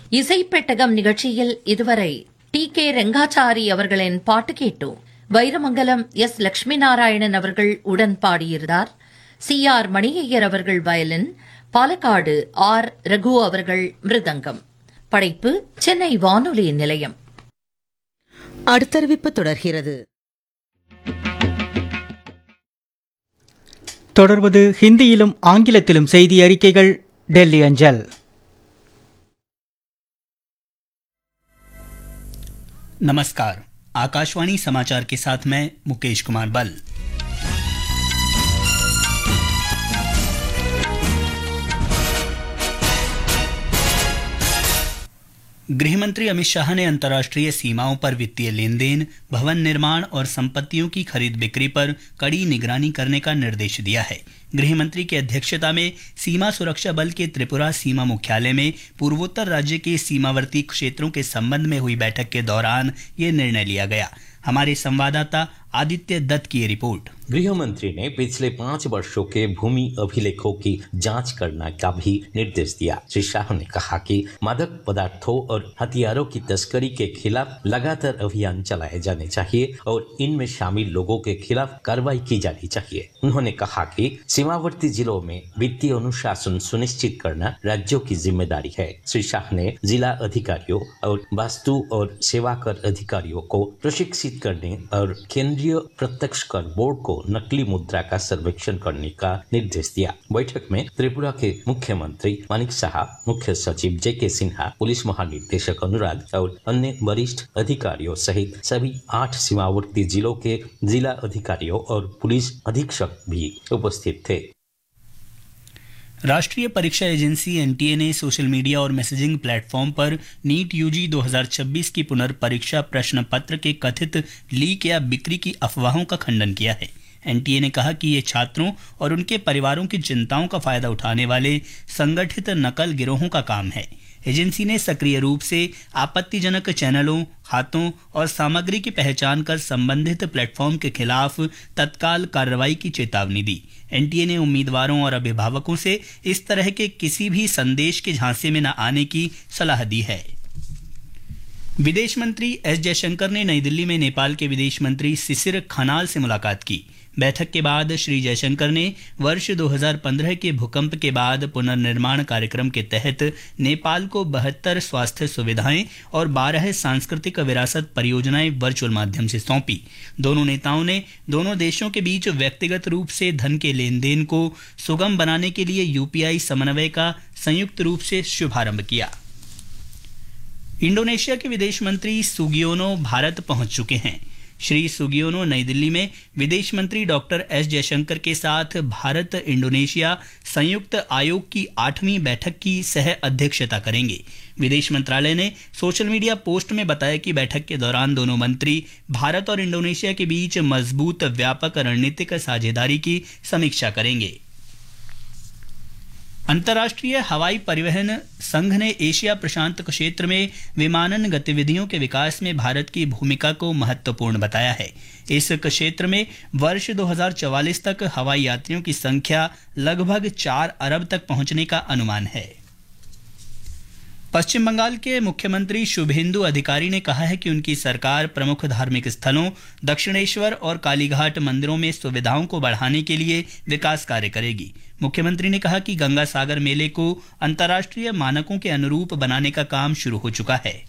இசைப்பெட்டகம் நிகழ்ச்சியில் இதுவரை டி.கே. ரெங்காச்சாரி அவர்களின் பாட்டு கேட்டோம். வைரமங்கலம் எஸ். லட்சுமி நாராயணன் அவர்கள் உடன் பாடியிருந்தார். சி.ஆர். மணியையர் அவர்கள் வயலின், பாலக்காடு ஆர். ரகு அவர்கள் மிருதங்கம். படைப்பு சென்னை வானொலி நிலையம். அடுத்தறிவிப்பு தொடர்கிறது. தொடர்வது ஹிந்தியிலும் ஆங்கிலத்திலும் செய்தி அறிக்கைகள். டெல்லி அஞ்சல். नमस्कार, आकाशवाणी समाचार के साथ मैं मुकेश कुमार बल। गृहमंत्री अमित शाह ने अंतर्राष्ट्रीय सीमाओं पर वित्तीय लेन देन, भवन निर्माण और संपत्तियों की खरीद बिक्री पर कड़ी निगरानी करने का निर्देश दिया है। गृहमंत्री की अध्यक्षता में सीमा सुरक्षा बल के त्रिपुरा सीमा मुख्यालय में पूर्वोत्तर राज्य के सीमावर्ती क्षेत्रों के संबंध में हुई बैठक के दौरान ये निर्णय लिया गया। हमारे संवाददाता आदित्य दत्त की रिपोर्ट। गृह मंत्री ने पिछले 5 वर्षों के भूमि अभिलेखों की जांच करने का भी निर्देश दिया। श्री शाह ने कहा कि मादक पदार्थों और हथियारों की तस्करी के खिलाफ लगातार अभियान चलाए जाने चाहिए और इनमें शामिल लोगों के खिलाफ कार्रवाई की जानी चाहिए। उन्होंने कहा कि सीमावर्ती जिलों में वित्तीय अनुशासन सुनिश्चित करना राज्यों की जिम्मेदारी है। श्री शाह ने जिला अधिकारियों और वस्तु और सेवा कर अधिकारियों को प्रशिक्षित करने और केंद्रीय प्रत्यक्ष कर बोर्ड को नकली मुद्रा का सर्वेक्षण करने का निर्देश दिया। बैठक में त्रिपुरा के मुख्यमंत्री मानिक शाह, मुख्य सचिव जे.के. सिन्हा, पुलिस महानिदेशक अनुराग और अन्य वरिष्ठ अधिकारियों सहित सभी 8 सीमावर्ती जिलों के जिला अधिकारियों और पुलिस अधीक्षक भी उपस्थित थे। राष्ट्रीय परीक्षा एजेंसी एनटीए ने सोशल मीडिया और मैसेजिंग प्लेटफॉर्म पर नीट यूजी 2026 की पुनर्परीक्षा प्रश्न पत्र के कथित लीक या बिक्री की अफवाहों का खंडन किया है। एनटीए ने कहा कि ये छात्रों और उनके परिवारों की चिंताओं का फायदा उठाने वाले संगठित नकल गिरोहों का काम है। एजेंसी ने सक्रिय रूप से आपत्तिजनक चैनलों, खातों और सामग्री की पहचान कर संबंधित प्लेटफॉर्म के खिलाफ तत्काल कार्रवाई की चेतावनी दी। एनटीए ने उम्मीदवारों और अभिभावकों से इस तरह के किसी भी संदेश के झांसे में न आने की सलाह दी है। विदेश मंत्री एस जयशंकर ने नई दिल्ली में नेपाल के विदेश मंत्री सिसिर खनाल से मुलाकात की। बैठक के बाद श्री जयशंकर ने वर्ष 2015 के भूकंप के बाद पुनर्निर्माण कार्यक्रम के तहत नेपाल को 72 स्वास्थ्य सुविधाएं और 12 सांस्कृतिक विरासत परियोजनाएं वर्चुअल माध्यम से सौंपी। दोनों नेताओं ने दोनों देशों के बीच व्यक्तिगत रूप से धन के लेन देन को सुगम बनाने के लिए यूपीआई समन्वय का संयुक्त रूप से शुभारंभ किया। इंडोनेशिया के विदेश मंत्री सुगियोनो भारत पहुंच चुके हैं। श्री सुगियोनो नई दिल्ली में विदेश मंत्री डॉक्टर एस जयशंकर के साथ भारत इंडोनेशिया संयुक्त आयोग की 8वीं बैठक की सह अध्यक्षता करेंगे। विदेश मंत्रालय ने सोशल मीडिया पोस्ट में बताया कि बैठक के दौरान दोनों मंत्री भारत और इंडोनेशिया के बीच मजबूत व्यापक रणनीतिक साझेदारी की समीक्षा करेंगे। अंतर्राष्ट्रीय हवाई परिवहन संघ ने एशिया प्रशांत क्षेत्र में विमानन गतिविधियों के विकास में भारत की भूमिका को महत्वपूर्ण बताया है। इस क्षेत्र में वर्ष 2044 तक हवाई यात्रियों की संख्या लगभग 4 अरब तक पहुंचने का अनुमान है। पश्चिम बंगाल के मुख्यमंत्री शुभेंदु अधिकारी ने कहा है कि उनकी सरकार प्रमुख धार्मिक स्थलों, दक्षिणेश्वर और कालीघाट मंदिरों में सुविधाओं को बढ़ाने के लिए विकास कार्य करेगी। मुख्यमंत्री ने कहा कि गंगा सागर मेले को अंतर्राष्ट्रीय मानकों के अनुरूप बनाने का काम शुरू हो चुका है।